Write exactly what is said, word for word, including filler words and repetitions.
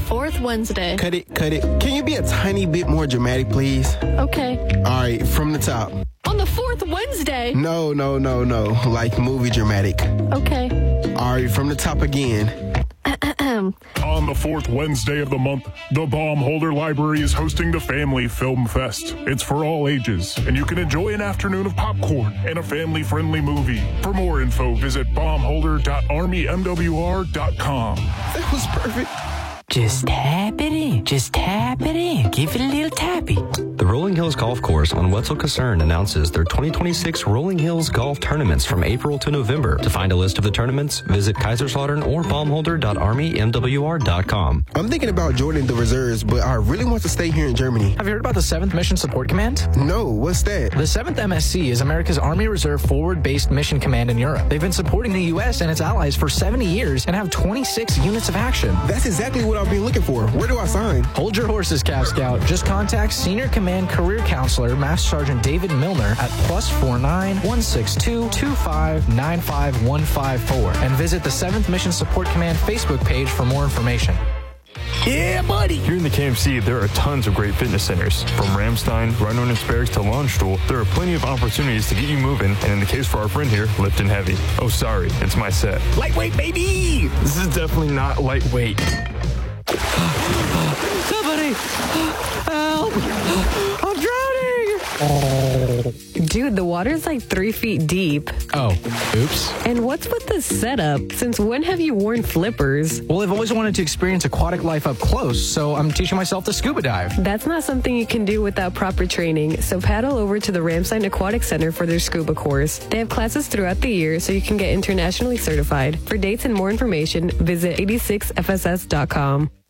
fourth Wednesday. Cut it, cut it. Can you be a tiny bit more dramatic, please? Okay. All right, from the top. On the fourth Wednesday. No, no, no, no. Like movie dramatic. Okay. All right, from the top again. On the fourth Wednesday of the month, the Baumholder Library is hosting the Family Film Fest. It's for all ages, and you can enjoy an afternoon of popcorn and a family-friendly movie. For more info, visit baumholder dot army m w r dot com. That was perfect. Just tap it in. Just tap it in. Give it a little tappy. The Rolling Hills Golf Course on Wetzel Kasern announces their twenty twenty-six Rolling Hills Golf Tournaments from April to November. To find a list of the tournaments, visit Kaiserslautern or baumholder dot army m w r dot com. I'm thinking about joining the reserves, but I really want to stay here in Germany. Have you heard about the seventh Mission Support Command? No, what's that? The seventh M S C is America's Army Reserve Forward-Based Mission Command in Europe. They've been supporting the U S and its allies for seventy years and have twenty-six units of action. That's exactly what I've been looking for. Where do I sign? Hold your horses, Calf Scout. Just contact Senior Command Career Counselor Master Sergeant David Milner at plus four nine one six two two five nine five one five four and visit the seventh Mission Support Command Facebook page for more information. Yeah, buddy! Here in the K M C, there are tons of great fitness centers. From Ramstein, Rhino and Sparrows to Launchstool, there are plenty of opportunities to get you moving, and in the case for our friend here, lifting heavy. Oh, sorry, it's my set. Lightweight, baby! This is definitely not lightweight. Somebody! Help! I'm drowning! Dude, the water's like three feet deep. Oh, oops. And what's with this setup? Since when have you worn flippers? Well, I've always wanted to experience aquatic life up close, so I'm teaching myself to scuba dive. That's not something you can do without proper training, so paddle over to the Ramstein Aquatic Center for their scuba course. They have classes throughout the year so you can get internationally certified. For dates and more information, visit eighty-six f s s dot com.